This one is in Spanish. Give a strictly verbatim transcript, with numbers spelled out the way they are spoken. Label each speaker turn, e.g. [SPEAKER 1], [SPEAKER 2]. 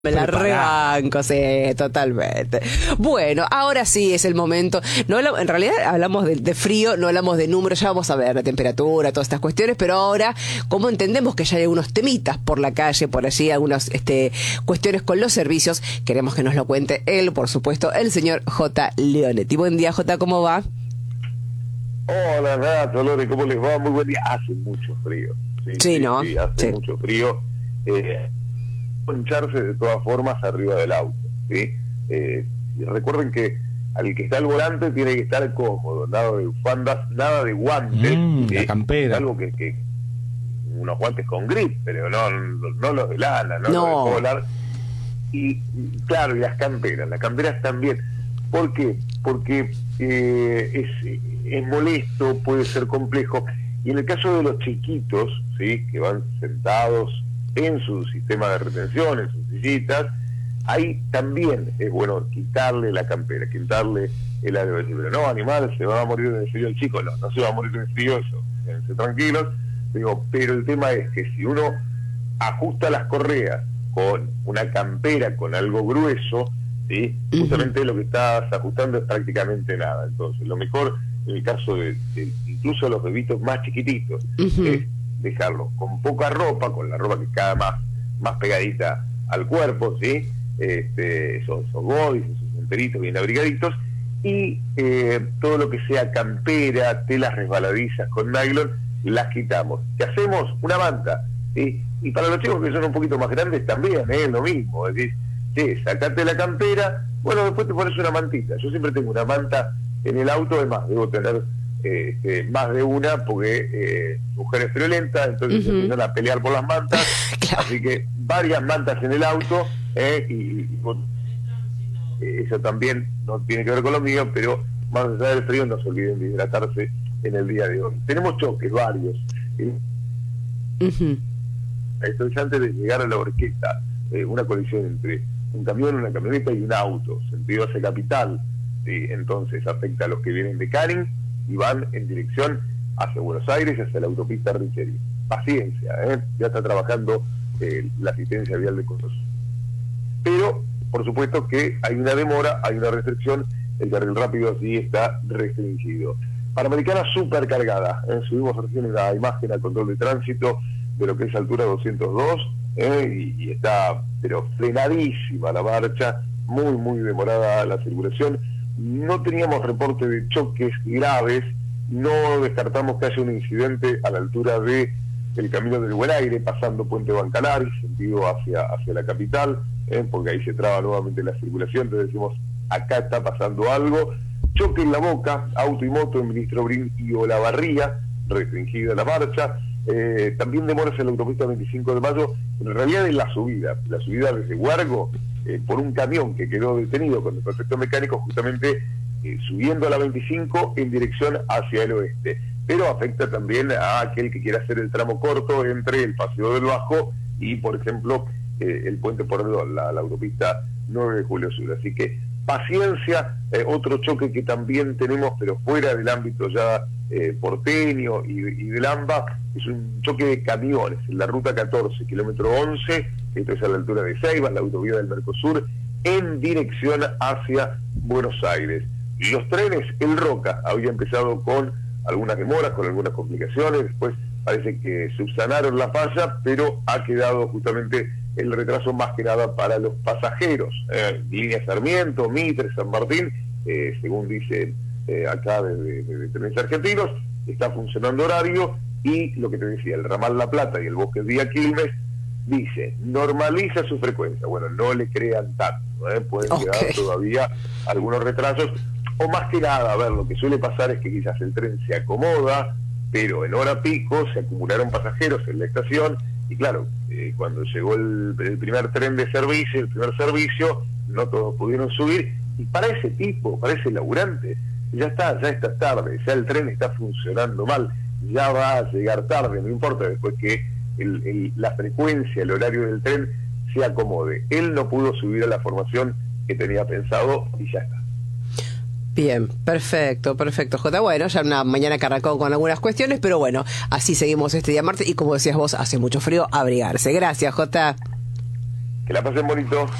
[SPEAKER 1] Me la rebanco, sí, totalmente. Bueno, ahora sí es el momento. No hablamos, en realidad hablamos de, de frío, no hablamos de números, ya vamos a ver la temperatura, todas estas cuestiones, pero ahora, como entendemos que ya hay unos temitas por la calle, por allí, algunas este, cuestiones con los servicios, queremos que nos lo cuente él, por supuesto, el señor J. Leonetti. Buen día, J, ¿cómo va?
[SPEAKER 2] Hola, Nato, Lore, ¿cómo les va? Muy buen día. Hace mucho frío. Sí,
[SPEAKER 1] sí,
[SPEAKER 2] sí
[SPEAKER 1] ¿no?
[SPEAKER 2] Sí, hace
[SPEAKER 1] sí.
[SPEAKER 2] mucho frío. Eh, poncharse de todas formas arriba del auto, ¿sí? Eh, y recuerden que al que está al volante tiene que estar cómodo, nada de bufandas, nada de guantes,
[SPEAKER 3] mm,
[SPEAKER 2] ¿sí?
[SPEAKER 3] La campera,
[SPEAKER 2] algo que, que unos guantes con grip, pero no, no los de lana, no,
[SPEAKER 1] no.
[SPEAKER 2] los de polar. Y claro, y las camperas, las camperas también. ¿Por qué? Porque eh, es, es molesto, puede ser complejo, y en el caso de los chiquitos, ¿sí? Que van sentados en su sistema de retención, en sus sillitas, ahí también es bueno quitarle la campera, quitarle el aire. Pero no, animal, se va a morir de frío el chico. No, no se va a morir de frío, eso, quédense tranquilos. Digo, pero el tema es que si uno ajusta las correas con una campera, con algo grueso, ¿sí? Uh-huh. Justamente lo que estás ajustando es prácticamente nada. Entonces, lo mejor, en el caso de, de incluso los bebitos más chiquititos, uh-huh. es dejarlo con poca ropa, con la ropa que cada más más pegadita al cuerpo, ¿sí? Este, esos, esos bodys, esos enteritos bien abrigaditos, y eh, todo lo que sea campera, telas resbaladizas con nylon, las quitamos. ¿Qué hacemos? Una manta, ¿sí? Y para los chicos que son un poquito más grandes también, es ¿eh? lo mismo, es decir, sí, sacate la campera, bueno, después te pones una mantita. Yo siempre tengo una manta en el auto, además, debo tener Eh, eh, más de una porque eh, mujer es friolenta, entonces uh-huh. se empiezan a pelear por las mantas, claro. Así que varias mantas en el auto, eh, y, y bueno, eh, eso también no tiene que ver con lo mío, pero más allá del frío no se olviden de hidratarse en el día de hoy. Tenemos choques varios, ¿sí? uh-huh. Esto es antes de llegar a la orquesta, eh, una colisión entre un camión, una camioneta y un auto, sentido hacia Capital, ¿sí? Entonces afecta a los que vienen de Canning y van en dirección hacia Buenos Aires, hacia la autopista Richeri. Paciencia, ¿eh? Ya está trabajando eh, la asistencia vial de Cotos. Pero, por supuesto que hay una demora, hay una restricción, el carril rápido así está restringido. Panamericana supercargada, ¿eh? Subimos recién la imagen al control de tránsito de lo que es altura doscientos dos, ¿eh? y, y está, pero frenadísima la marcha, muy, muy demorada la circulación. No teníamos reporte de choques graves, no descartamos que haya un incidente a la altura de el Camino del Buen Aire, pasando Puente Bancalari, sentido hacia, hacia la capital, ¿eh? Porque ahí se traba nuevamente la circulación, entonces decimos, acá está pasando algo. Choque en la Boca, auto y moto en Ministro Brin y Olavarría, restringida la marcha. Eh, también demoras en la autopista veinticinco de mayo, en realidad es la subida, la subida desde Huargo, Eh, por un camión que quedó detenido con el defecto mecánico justamente eh, subiendo a la veinticinco en dirección hacia el oeste, pero afecta también a aquel que quiera hacer el tramo corto entre el Paseo del Bajo y, por ejemplo, eh, el Puente Porredón, la, la autopista nueve de Julio Sur. Así que paciencia. Eh, otro choque que también tenemos, pero fuera del ámbito ya eh, porteño y, y del AMBA, es un choque de camiones en la ruta catorce, kilómetro once, esto es a la altura de Ceiba, la autovía del Mercosur, en dirección hacia Buenos Aires. Y los trenes, el Roca, había empezado con algunas demoras, con algunas complicaciones, después parece que subsanaron la falla, pero ha quedado justamente el retraso más que nada para los pasajeros. Eh, línea Sarmiento, Mitre, San Martín, eh, según dicen eh, acá desde de, de, de Trenes Argentinos, está funcionando horario, y lo que te decía, el ramal La Plata y el Bosque Vía Quilmes, dice, normaliza su frecuencia. Bueno, no le crean tanto, ¿eh? Pueden okay. quedar todavía algunos retrasos, o más que nada, a ver, lo que suele pasar es que quizás el tren se acomoda, pero en hora pico se acumularon pasajeros en la estación, y claro, eh, cuando llegó el, el primer tren de servicio, el primer servicio, no todos pudieron subir, y para ese tipo, para ese laburante, ya está, ya está tarde, ya el tren está funcionando mal, ya va a llegar tarde, no importa después que el, el, la frecuencia, el horario del tren se acomode. Él no pudo subir a la formación que tenía pensado y ya está.
[SPEAKER 1] Bien, perfecto, perfecto, Jota. Bueno, ya una mañana que arrancó con algunas cuestiones, pero bueno, así seguimos este día martes y como decías vos, hace mucho frío, abrigarse. Gracias, Jota.
[SPEAKER 2] Que la pasen bonito.